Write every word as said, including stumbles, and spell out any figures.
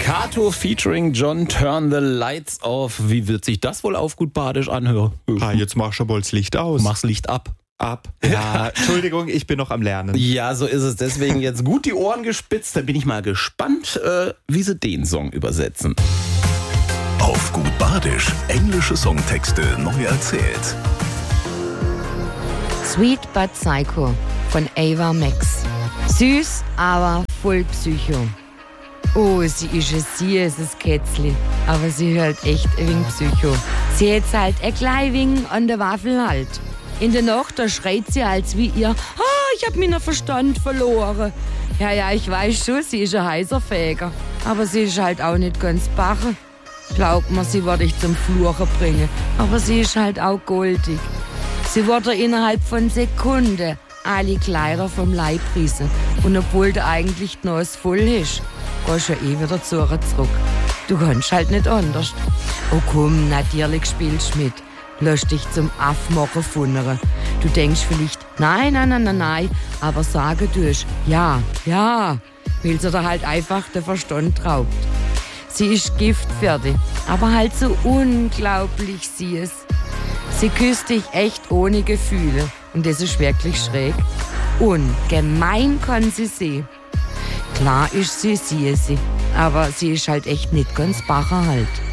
Kato featuring John, Turn the Lights Off. Wie wird sich das wohl auf gut Badisch anhören? Ah, jetzt machst du wohl das Licht aus. Mach's Licht ab. Ab. Ja, Entschuldigung, ich bin noch am Lernen. Ja, so ist es. Deswegen jetzt gut die Ohren gespitzt. Da bin ich mal gespannt, äh, wie sie den Song übersetzen. Auf gut Badisch. Englische Songtexte neu erzählt. Sweet but Psycho von Ava Max. Süß, aber voll Psycho. Oh, sie ist ein süßes Kätzli, aber sie hört echt ein wenig Psycho. Sie hat's halt ein klein wenig an der Waffel halt. In der Nacht, da schreit sie als wie ihr, ah, ich hab meinen Verstand verloren. Ja, ja, ich weiß schon, sie ist ein heißer Fäger, aber sie ist halt auch nicht ganz bache. Glaubt mir, sie wollte ich zum Fluchen bringen, aber sie ist halt auch goldig. Sie wurde innerhalb von Sekunden alle Kleider vom Leib rissen. Und obwohl du eigentlich die Nase voll hast, gehst du ja eh wieder zu ihr zurück. Du kannst halt nicht anders. Oh komm, natürlich spielst du mit. Lass dich zum Affmachen von ihr. Du denkst vielleicht, nein, nein, nein, nein, nein, aber sagen tust, ja, ja, weil sie dir halt einfach den Verstand raubt. Sie ist Gift für dich, aber halt so unglaublich süß. Sie küsst dich echt ohne Gefühle und das ist wirklich schräg. Und gemein kann sie sein. Klar ist sie süß, aber sie ist halt echt nicht ganz bacher halt.